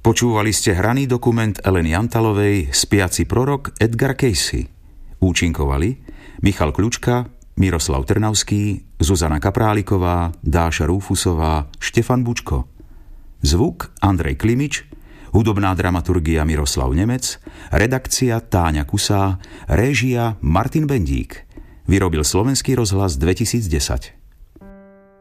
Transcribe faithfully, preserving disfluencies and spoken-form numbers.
Počúvali ste hraný dokument Eleny Jantalovej Spiaci prorok Edgar Cayce. Účinkovali Michal Kľučka, Miroslav Trnavský, Zuzana Kapráliková, Dáša Rúfusová, Štefan Bučko. Zvuk Andrej Klimič, hudobná dramaturgia Miroslav Nemec, redakcia Táňa Kusá, réžia Martin Bendík. Vyrobil Slovenský rozhlas dvetisícdesať.